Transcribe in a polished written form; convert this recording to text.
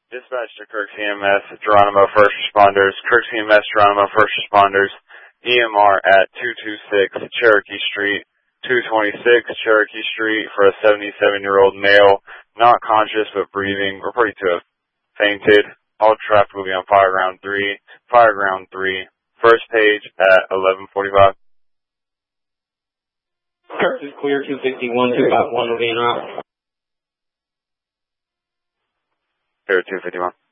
Dispatch to Kirk CMS, Geronimo First Responders, Kirk CMS, Geronimo First Responders, EMR at 226 Cherokee Street, 226 Cherokee Street for a 77-year-old male, not conscious but breathing, reported to have fainted. All traffic will be on Fire Ground 3, first page at 11:45. Kirk is clear, 251, 251 will be en route. Clear 251.